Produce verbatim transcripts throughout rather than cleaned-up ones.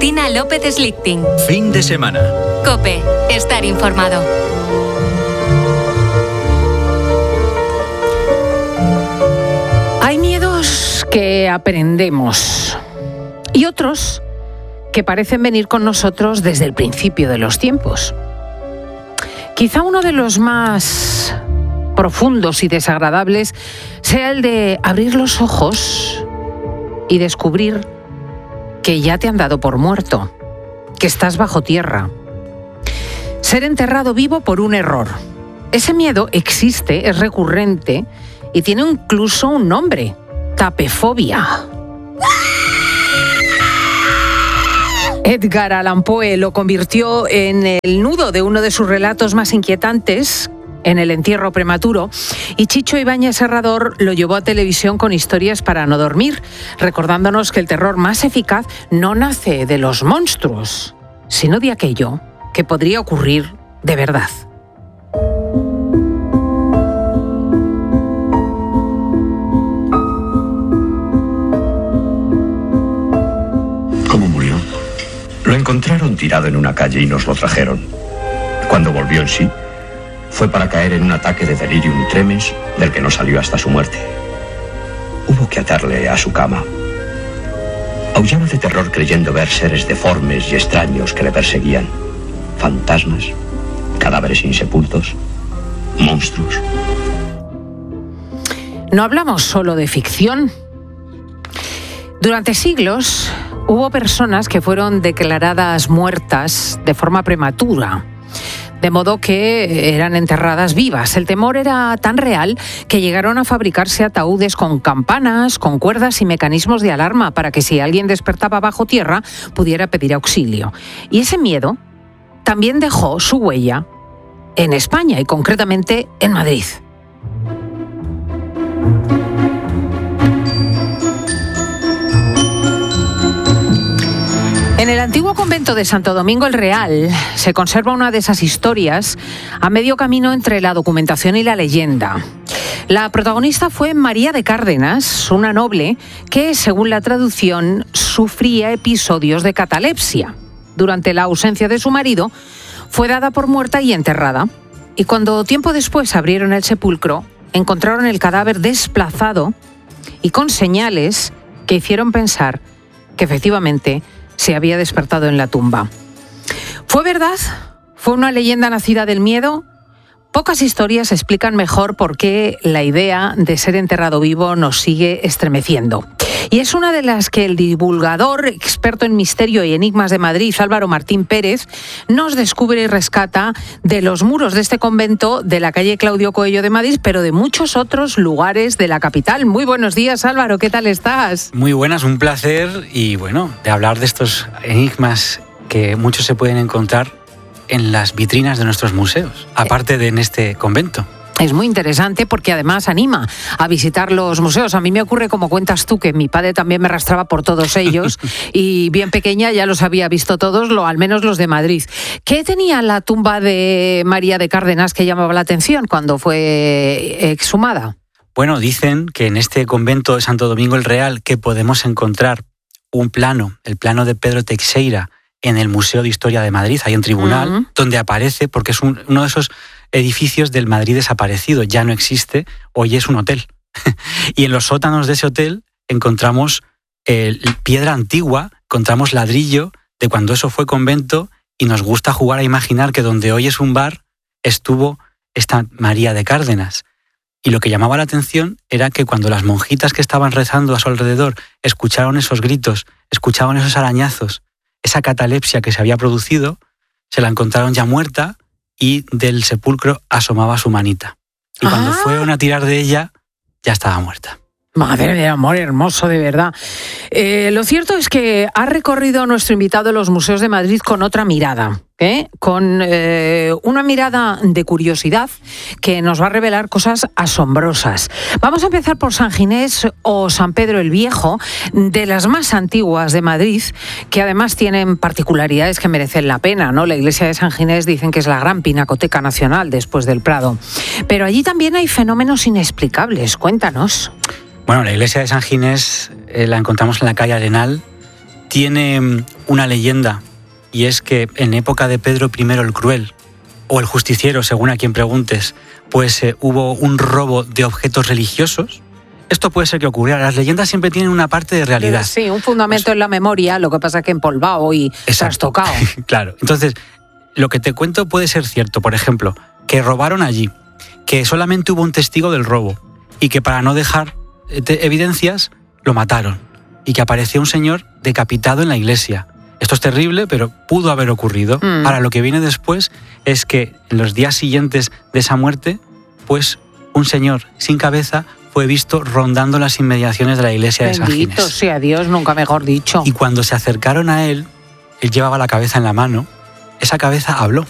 Cristina López Slichting. Fin de semana. COPE. Estar informado. Hay miedos que aprendemos y otros que parecen venir con nosotros desde el principio de los tiempos. Quizá uno de los más profundos y desagradables sea el de abrir los ojos y descubrir que ya te han dado por muerto, que estás bajo tierra. Ser enterrado vivo por un error. Ese miedo existe, es recurrente y tiene incluso un nombre: tapefobia. Edgar Allan Poe lo convirtió en el nudo de uno de sus relatos más inquietantes, En el entierro prematuro, y Chicho Ibáñez Serrador lo llevó a televisión con Historias para no dormir, recordándonos que el terror más eficaz no nace de los monstruos, sino de aquello que podría ocurrir de verdad. ¿Cómo murió? Lo encontraron tirado en una calle y nos lo trajeron. Cuando volvió en sí, fue para caer en un ataque de delirium tremens del que no salió hasta su muerte. Hubo que atarle a su cama. Aullaba de terror creyendo ver seres deformes y extraños que le perseguían. Fantasmas, cadáveres insepultos, monstruos. No hablamos solo de ficción. Durante siglos hubo personas que fueron declaradas muertas de forma prematura, de modo que eran enterradas vivas. El temor era tan real que llegaron a fabricarse ataúdes con campanas, con cuerdas y mecanismos de alarma para que si alguien despertaba bajo tierra pudiera pedir auxilio. Y ese miedo también dejó su huella en España y concretamente en Madrid. En el antiguo convento de Santo Domingo el Real se conserva una de esas historias a medio camino entre la documentación y la leyenda. La protagonista fue María de Cárdenas, una noble que, según la traducción, sufría episodios de catalepsia. Durante la ausencia de su marido, fue dada por muerta y enterrada. Y cuando tiempo después abrieron el sepulcro, encontraron el cadáver desplazado y con señales que hicieron pensar que efectivamente se había despertado en la tumba. ¿Fue verdad? ¿Fue una leyenda nacida del miedo? Pocas historias explican mejor por qué la idea de ser enterrado vivo nos sigue estremeciendo. Y es una de las que el divulgador, experto en misterio y enigmas de Madrid, Álvaro Martín Pérez, nos descubre y rescata de los muros de este convento de la calle Claudio Coello de Madrid, pero de muchos otros lugares de la capital. Muy buenos días, Álvaro, ¿qué tal estás? Muy buenas, un placer, y bueno, de hablar de estos enigmas que muchos se pueden encontrar en las vitrinas de nuestros museos, aparte de en este convento. Es muy interesante porque además anima a visitar los museos. A mí me ocurre, como cuentas tú, que mi padre también me arrastraba por todos ellos y bien pequeña ya los había visto todos, lo, al menos los de Madrid. ¿Qué tenía la tumba de María de Cárdenas que llamaba la atención cuando fue exhumada? Bueno, dicen que en este convento de Santo Domingo el Real que podemos encontrar un plano, el plano de Pedro Teixeira, en el Museo de Historia de Madrid, hay un tribunal, uh-huh. donde aparece, porque es un, uno de esos edificios del Madrid desaparecido, ya no existe, hoy es un hotel. Y en los sótanos de ese hotel encontramos eh, piedra antigua, encontramos ladrillo de cuando eso fue convento, y nos gusta jugar a imaginar que donde hoy es un bar estuvo esta María de Cárdenas. Y lo que llamaba la atención era que cuando las monjitas que estaban rezando a su alrededor escucharon esos gritos, escuchaban esos arañazos, esa catalepsia que se había producido, se la encontraron ya muerta y del sepulcro asomaba su manita. Y cuando ah. fueron a tirar de ella, ya estaba muerta. Madre de amor hermoso, de verdad. Eh, lo cierto es que ha recorrido nuestro invitado los museos de Madrid con otra mirada, ¿eh? con eh, una mirada de curiosidad que nos va a revelar cosas asombrosas. Vamos a empezar por San Ginés o San Pedro el Viejo, de las más antiguas de Madrid, que además tienen particularidades que merecen la pena, ¿no? La iglesia de San Ginés dicen que es la gran pinacoteca nacional después del Prado. Pero allí también hay fenómenos inexplicables. Cuéntanos. Bueno, la iglesia de San Ginés eh, la encontramos en la calle Arenal. tiene una leyenda, y es que en época de Pedro primero el Cruel, o el Justiciero, según a quien preguntes, pues eh, hubo un robo de objetos religiosos. Esto puede ser que ocurriera. Las leyendas siempre tienen una parte de realidad. Sí, un fundamento pues, en la memoria, lo que pasa es que empolvado y trastocado. Claro, entonces, lo que te cuento puede ser cierto. Por ejemplo, que robaron allí, que solamente hubo un testigo del robo, y que para no dejar evidencias, lo mataron, y que apareció un señor decapitado en la iglesia. Esto es terrible, pero pudo haber ocurrido. Mm. Ahora, lo que viene después es que en los días siguientes de esa muerte, pues un señor sin cabeza fue visto rondando las inmediaciones de la iglesia de San Ginés. Bendito sea Dios, nunca mejor dicho. Y cuando se acercaron a él, él llevaba la cabeza en la mano, esa cabeza habló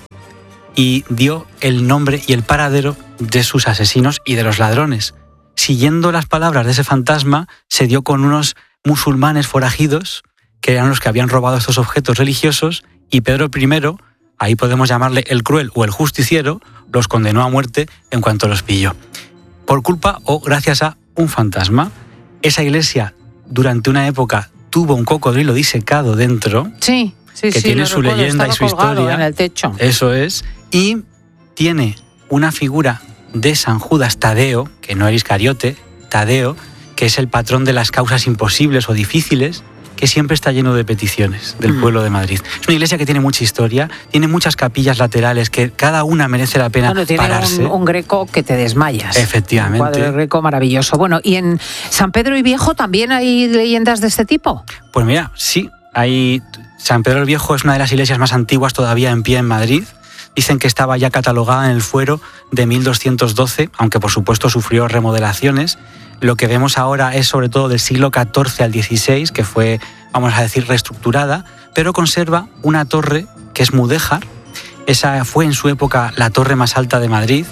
y dio el nombre y el paradero de sus asesinos y de los ladrones. Siguiendo las palabras de ese fantasma, se dio con unos musulmanes forajidos, que eran los que habían robado estos objetos religiosos, y Pedro primero, ahí podemos llamarle el Cruel o el Justiciero, los condenó a muerte en cuanto los pilló. Por culpa o gracias a un fantasma. Esa iglesia, durante una época, tuvo un cocodrilo disecado dentro, sí, sí, que sí, tiene su recuerdo, leyenda y su historia. En el techo. Eso es. Y tiene una figura de San Judas Tadeo, que no era Iscariote, Tadeo, que es el patrón de las causas imposibles o difíciles, que siempre está lleno de peticiones del pueblo de Madrid. Es una iglesia que tiene mucha historia, tiene muchas capillas laterales que cada una merece la pena bueno, tiene pararse. Un, un Greco que te desmayas. Efectivamente. Un cuadro Greco maravilloso. Bueno, ¿y en San Pedro y Viejo también hay leyendas de este tipo? Pues mira, sí. Hay... San Pedro el Viejo es una de las iglesias más antiguas todavía en pie en Madrid. Dicen que estaba ya catalogada en el fuero de mil doscientos doce, aunque por supuesto sufrió remodelaciones. Lo que vemos ahora es sobre todo del siglo catorce al dieciséis, que fue, vamos a decir, reestructurada, pero conserva una torre que es mudéjar. Esa fue en su época la torre más alta de Madrid,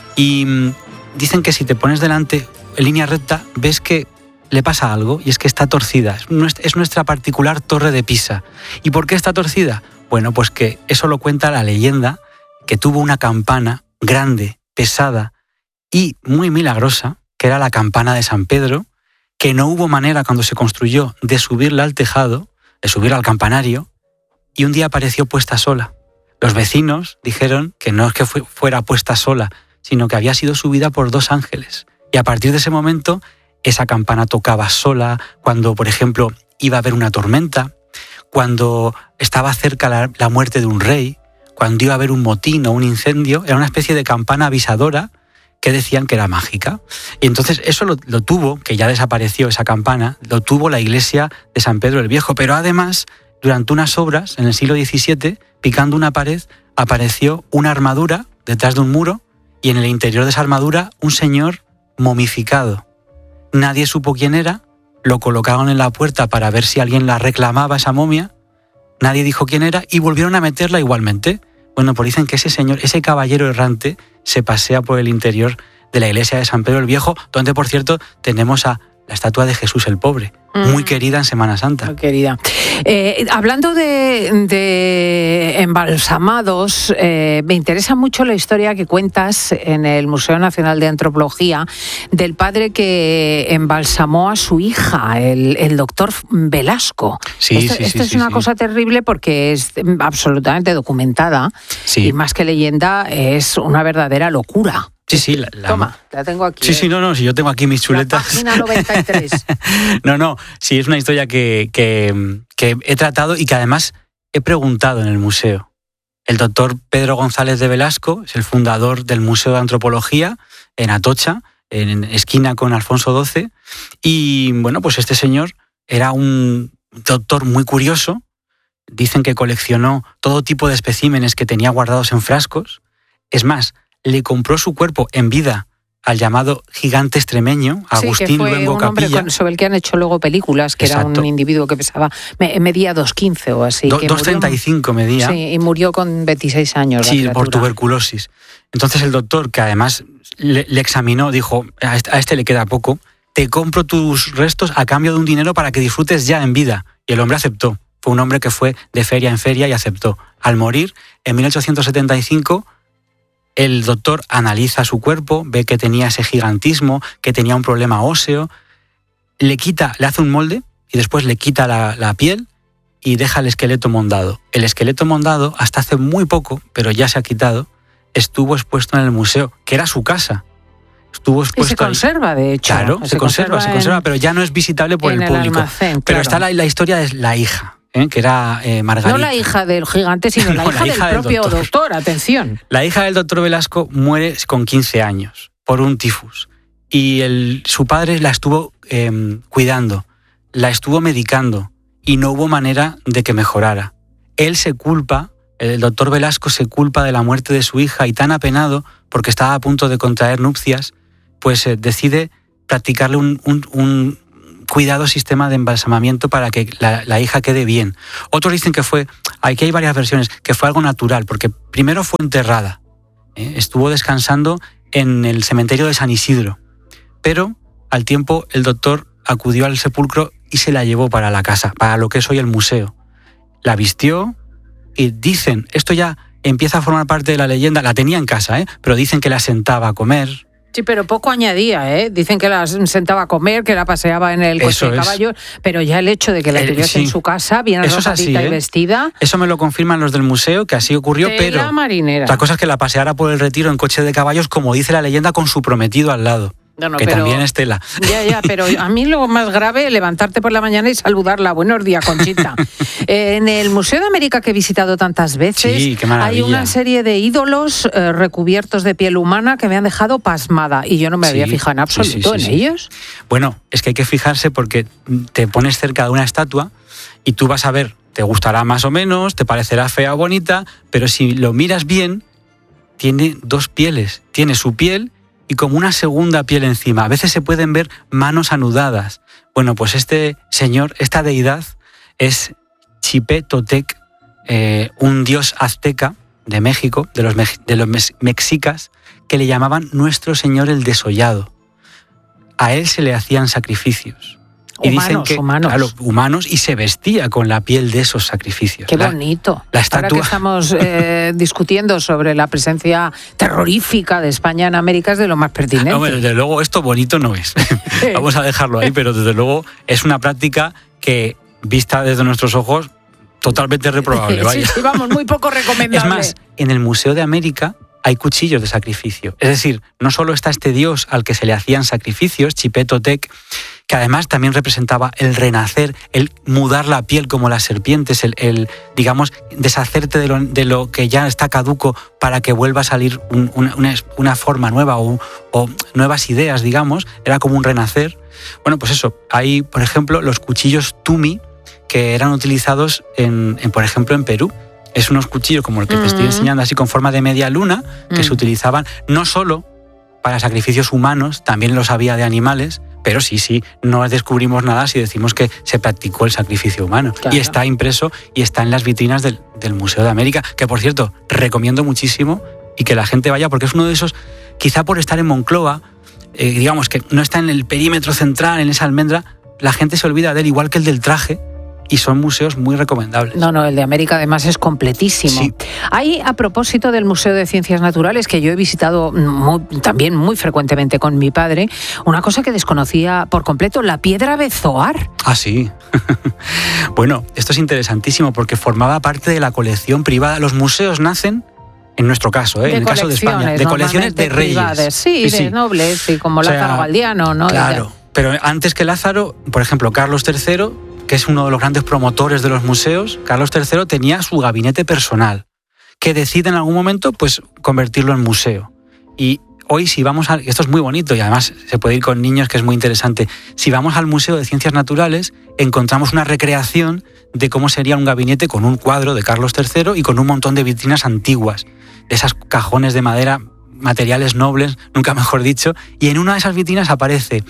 y mmm, dicen que si te pones delante en línea recta ves que le pasa algo, y es que está torcida. Es nuestra particular torre de Pisa. ¿Y por qué está torcida? Bueno, pues que eso lo cuenta la leyenda, que tuvo una campana grande, pesada y muy milagrosa, que era la campana de San Pedro, que no hubo manera cuando se construyó de subirla al tejado, de subirla al campanario, y un día apareció puesta sola. Los vecinos dijeron que no es que fuera puesta sola, sino que había sido subida por dos ángeles. Y a partir de ese momento, esa campana tocaba sola cuando, por ejemplo, iba a haber una tormenta, cuando estaba cerca la, la muerte de un rey, cuando iba a haber un motín o un incendio. Era una especie de campana avisadora que decían que era mágica. Y entonces eso lo, lo tuvo, que ya desapareció esa campana, lo tuvo la iglesia de San Pedro el Viejo. Pero además, durante unas obras, en el siglo diecisiete, picando una pared, apareció una armadura detrás de un muro, y en el interior de esa armadura un señor momificado. Nadie supo quién era, lo colocaron en la puerta para ver si alguien la reclamaba, esa momia. Nadie dijo quién era y volvieron a meterla igualmente. Bueno, pues dicen que ese señor, ese caballero errante, se pasea por el interior de la iglesia de San Pedro el Viejo, donde, por cierto, tenemos a la estatua de Jesús el Pobre, mm. muy querida en Semana Santa. Muy querida. Eh, hablando de, de embalsamados, eh, me interesa mucho la historia que cuentas en el Museo Nacional de Antropología del padre que embalsamó a su hija, el, el doctor Velasco. Sí, esto sí, esto sí, es sí, una sí. cosa terrible porque es absolutamente documentada, sí. y más que leyenda es una verdadera locura. Sí, sí, la, la... Toma, la tengo aquí. Sí, sí, no, no, si yo tengo aquí mis chuletas. La página noventa y tres. no, no, sí, es una historia que, que, que he tratado y que además he preguntado en el museo. El doctor Pedro González de Velasco es el fundador del Museo de Antropología en Atocha, en esquina con Alfonso doce, y bueno, pues este señor era un doctor muy curioso. Dicen que coleccionó todo tipo de especímenes que tenía guardados en frascos. Es más, le compró su cuerpo en vida al llamado gigante extremeño, Agustín sí, que fue Luengo un Capilla. Hombre sobre el que han hecho luego películas, que Exacto. era un individuo que pesaba, medía dos quince o así. Do, dos treinta y cinco medía. Sí, y murió con veintiséis años. Sí, por tuberculosis. Entonces el doctor, que además le, le examinó, dijo, a este, a este le queda poco, te compro tus restos a cambio de un dinero para que disfrutes ya en vida. Y el hombre aceptó. Fue un hombre que fue de feria en feria y aceptó. Al morir, en mil ochocientos setenta y cinco... el doctor analiza su cuerpo, ve que tenía ese gigantismo, que tenía un problema óseo, le quita, le hace un molde y después le quita la, la piel y deja el esqueleto mondado. El esqueleto mondado, hasta hace muy poco, pero ya se ha quitado, estuvo expuesto en el museo, que era su casa. Estuvo expuesto y se conserva, ahí. de hecho. Claro, se, se conserva, se conserva, en, pero ya no es visitable por el público. Almacén, pero claro. está la, la historia de la hija, ¿eh? que era eh, Margarita. No la hija del gigante, sino no, la hija, la hija del, del propio doctor. doctor, atención. La hija del doctor Velasco muere con quince años por un tifus. Y el, su padre la estuvo eh, cuidando, la estuvo medicando y no hubo manera de que mejorara. Él se culpa, el doctor Velasco se culpa de la muerte de su hija y tan apenado, porque estaba a punto de contraer nupcias, pues eh, decide practicarle un, un, un cuidado sistema de embalsamamiento para que la, la hija quede bien. Otros dicen que fue, aquí hay varias versiones, que fue algo natural, porque primero fue enterrada, ¿eh? estuvo descansando en el cementerio de San Isidro, pero al tiempo el doctor acudió al sepulcro y se la llevó para la casa, para lo que es hoy el museo. La vistió y dicen, esto ya empieza a formar parte de la leyenda, la tenía en casa, ¿eh? pero dicen que la sentaba a comer. Sí, pero poco añadía, ¿eh? Dicen que la sentaba a comer, que la paseaba en el coche de caballos, pero ya el hecho de que la tuviese sí. en su casa, bien arropadita ¿eh? y vestida... Eso me lo confirman los del museo, que así ocurrió, pero... marinera. La cosa es que la paseara por el Retiro en coche de caballos, como dice la leyenda, con su prometido al lado. No, no, que pero, también es tela. Ya, ya, pero a mí lo más grave es levantarte por la mañana y saludarla. Buenos días, Conchita. eh, en el Museo de América, que he visitado tantas veces, sí, qué maravilla. Hay una serie de ídolos eh, recubiertos de piel humana que me han dejado pasmada y yo no me sí, había fijado en absoluto sí, sí, sí, en sí. ellos. Bueno, es que hay que fijarse porque te pones cerca de una estatua y tú vas a ver, te gustará más o menos, te parecerá fea o bonita, pero si lo miras bien, tiene dos pieles. Tiene su piel y como una segunda piel encima. A veces se pueden ver manos anudadas. Bueno, pues este señor, esta deidad, es Chipé Totec, eh, un dios azteca de México, de los, mex, de los mexicas, que le llamaban Nuestro Señor el Desollado. A él se le hacían sacrificios. Y humanos, dicen que, humanos. Claro, humanos, y se vestía con la piel de esos sacrificios. Qué bonito. La, la estatua... Ahora que estamos eh, discutiendo sobre la presencia terrorífica de España en América, es de lo más pertinente. No, bueno, desde luego esto bonito no es. Vamos a dejarlo ahí, pero desde luego es una práctica que, vista desde nuestros ojos, totalmente reprobable. Vaya. Sí, sí, vamos, muy poco recomendable. Es más, en el Museo de América hay cuchillos de sacrificio. Es decir, no solo está este dios al que se le hacían sacrificios, Chipé Totec, que además también representaba el renacer, el mudar la piel como las serpientes, el, el digamos, deshacerte de lo, de lo que ya está caduco para que vuelva a salir un, una, una forma nueva o, o nuevas ideas, digamos. Era como un renacer. Bueno, pues eso, hay, por ejemplo, los cuchillos Tumi, que eran utilizados, en, en por ejemplo, en Perú. Es unos cuchillos como el que te estoy enseñando, así con forma de media luna, que mm. se utilizaban no solo para sacrificios humanos, también los había de animales, pero sí, sí, no descubrimos nada si decimos que se practicó el sacrificio humano. Claro. Y está impreso y está en las vitrinas del, del Museo de América, que por cierto, recomiendo muchísimo y que la gente vaya, porque es uno de esos, quizá por estar en Moncloa, eh, digamos que no está en el perímetro central, en esa almendra, la gente se olvida de él, igual que el del traje, y son museos muy recomendables. No, no, el de América además es completísimo. Sí. Hay, a propósito del Museo de Ciencias Naturales, que yo he visitado muy, también muy frecuentemente con mi padre, una cosa que desconocía por completo, la piedra bezoar. Ah, sí. Bueno, esto es interesantísimo porque formaba parte de la colección privada. Los museos nacen, en nuestro caso, ¿eh? en el caso de España, de colecciones de reyes. Privadas. Sí, sí, de sí. nobles, sí, como o sea, Lázaro Galdiano, ¿no? Claro, pero antes que Lázaro, por ejemplo, Carlos tercero, que es uno de los grandes promotores de los museos, Carlos tercero tenía su gabinete personal, que decide en algún momento pues, convertirlo en museo. Y hoy si vamos a... Esto es muy bonito y además se puede ir con niños, que es muy interesante. Si vamos al Museo de Ciencias Naturales, encontramos una recreación de cómo sería un gabinete con un cuadro de Carlos tercero y con un montón de vitrinas antiguas, de esas cajones de madera, materiales nobles, nunca mejor dicho, y en una de esas vitrinas aparece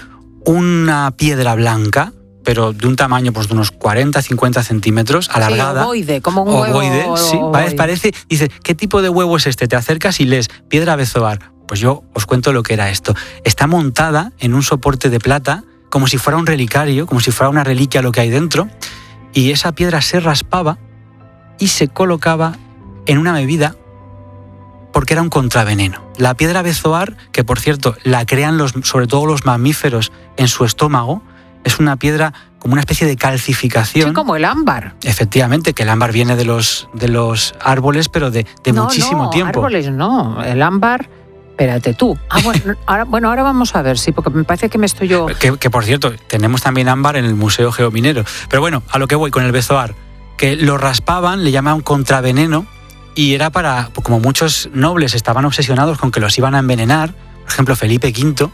una piedra blanca, pero de un tamaño pues, de unos cuarenta a cincuenta centímetros, alargada. Sí, ovoide, como un huevo. Ovoide, sí, parece, parece, dice, ¿qué tipo de huevo es este? Te acercas y lees, piedra bezoar. Pues yo os cuento lo que era esto. Está montada en un soporte de plata, como si fuera un relicario, como si fuera una reliquia lo que hay dentro, y esa piedra se raspaba y se colocaba en una bebida porque era un contraveneno. La piedra bezoar, que por cierto la crean los, sobre todo los mamíferos en su estómago, es una piedra como una especie de calcificación. Sí, como el ámbar. Efectivamente, que el ámbar viene de los, de los árboles, pero de, de no, muchísimo no, tiempo. Árboles no, el ámbar... Espérate tú. Ah, bueno ahora, bueno, ahora vamos a ver, sí, porque me parece que me estoy yo... Que, que por cierto, tenemos también ámbar en el Museo Geominero. Pero bueno, a lo que voy con el bezoar, que lo raspaban, le llamaban contraveneno, y era para, como muchos nobles estaban obsesionados con que los iban a envenenar, por ejemplo Felipe quinto,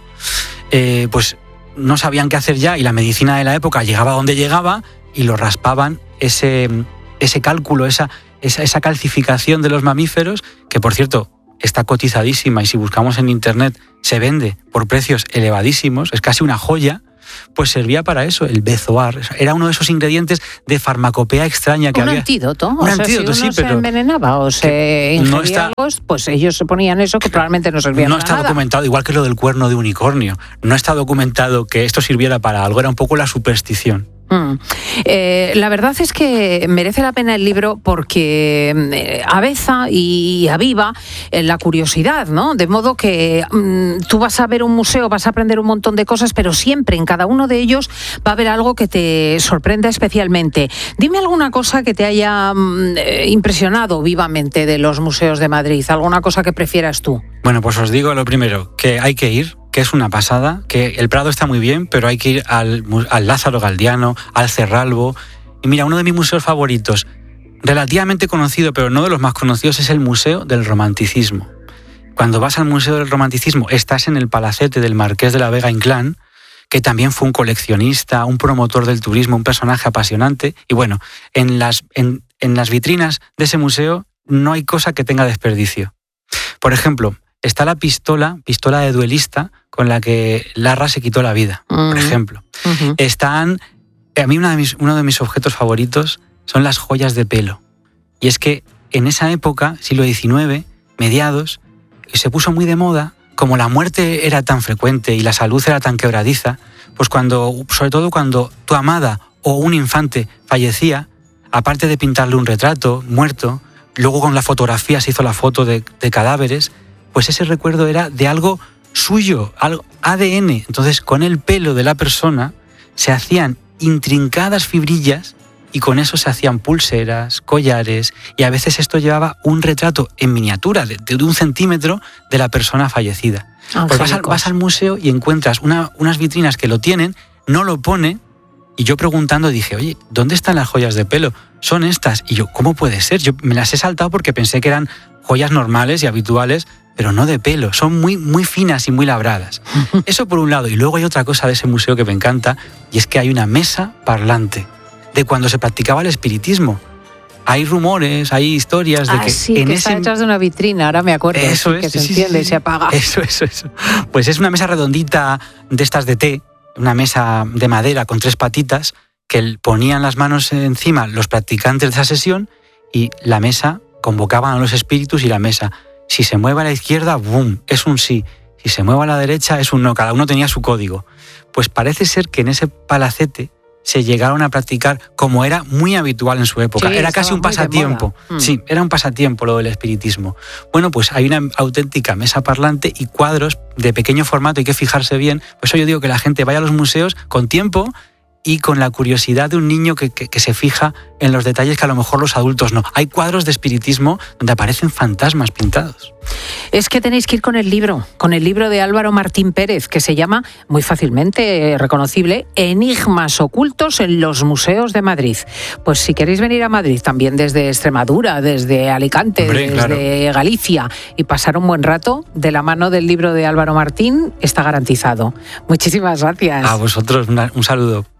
eh, pues no sabían qué hacer ya, y la medicina de la época llegaba donde llegaba, y lo raspaban ese, ese cálculo, esa, esa, esa calcificación de los mamíferos, que por cierto... está cotizadísima y si buscamos en internet se vende por precios elevadísimos, es casi una joya, pues servía para eso, el bezoar. Era uno de esos ingredientes de farmacopea extraña que un había. Antídoto, Un o sea, antídoto, si uno sí, pero se envenenaba o se ingería no está, algo, pues ellos se ponían eso que probablemente no servía no para está nada. documentado, igual que lo del cuerno de unicornio. No está documentado que esto sirviera para algo, era un poco la superstición. Mm. Eh, la verdad es que merece la pena el libro porque eh, aveza y aviva eh, la curiosidad, ¿no? De modo que mm, tú vas a ver un museo, vas a aprender un montón de cosas, pero siempre en cada uno de ellos va a haber algo que te sorprenda especialmente. Dime alguna cosa que te haya mm, eh, impresionado vivamente de los museos de Madrid, alguna cosa que prefieras tú. Bueno, pues os digo lo primero, que hay que ir, que es una pasada, que el Prado está muy bien, pero hay que ir al, al Lázaro Galdiano, al Cerralbo. Y mira, uno de mis museos favoritos, relativamente conocido, pero no de los más conocidos, es el Museo del Romanticismo. Cuando vas al Museo del Romanticismo, estás en el palacete del Marqués de la Vega Inclán, que también fue un coleccionista, un promotor del turismo, un personaje apasionante. Y bueno, en las, en, en las vitrinas de ese museo no hay cosa que tenga desperdicio. Por ejemplo, está la pistola, pistola de duelista, con la que Larra se quitó la vida, uh-huh. por ejemplo. Uh-huh. Están, a mí uno de, mis, uno de mis objetos favoritos son las joyas de pelo. Y es que en esa época, siglo diecinueve, mediados, se puso muy de moda, como la muerte era tan frecuente y la salud era tan quebradiza, pues cuando, sobre todo cuando tu amada o un infante fallecía, aparte de pintarle un retrato muerto, luego con la fotografía se hizo la foto de, de cadáveres, pues ese recuerdo era de algo suyo, algo A D N. Entonces, con el pelo de la persona se hacían intrincadas fibrillas y con eso se hacían pulseras, collares, y a veces esto llevaba un retrato en miniatura de, de un centímetro de la persona fallecida. Pues vas, al, vas al museo y encuentras una, unas vitrinas que lo tienen, no lo pone, y yo preguntando dije, oye, ¿dónde están las joyas de pelo? Son estas. Y yo, ¿cómo puede ser? Yo me las he saltado porque pensé que eran joyas normales y habituales, pero no de pelo, son muy, muy finas y muy labradas. Eso por un lado. Y luego hay otra cosa de ese museo que me encanta, y es que hay una mesa parlante de cuando se practicaba el espiritismo. Hay rumores, hay historias de ah, que... sí, en que ese... está hecha de una vitrina, ahora me acuerdo. Eso sí, es, que se sí, enciende sí, y sí. se apaga. Eso, eso, eso. Pues es una mesa redondita de estas de té, una mesa de madera con tres patitas, que ponían las manos encima los practicantes de esa sesión y la mesa, convocaban a los espíritus y la mesa, si se mueve a la izquierda, ¡boom!, es un sí. Si se mueve a la derecha, es un no. Cada uno tenía su código. Pues parece ser que en ese palacete se llegaron a practicar como era muy habitual en su época. Sí, era casi un pasatiempo. Mm. Sí, era un pasatiempo lo del espiritismo. Bueno, pues hay una auténtica mesa parlante y cuadros de pequeño formato, hay que fijarse bien. Por eso yo digo que la gente vaya a los museos con tiempo y con la curiosidad de un niño que, que, que se fija en los detalles que a lo mejor los adultos no. Hay cuadros de espiritismo donde aparecen fantasmas pintados. Es que tenéis que ir con el libro, con el libro de Álvaro Martín Pérez, que se llama, muy fácilmente reconocible, Enigmas ocultos en los museos de Madrid. Pues si queréis venir a Madrid, también desde Extremadura, desde Alicante, Hombre, desde claro. Galicia, y pasar un buen rato de la mano del libro de Álvaro Martín, está garantizado. Muchísimas gracias. A vosotros, una, un saludo.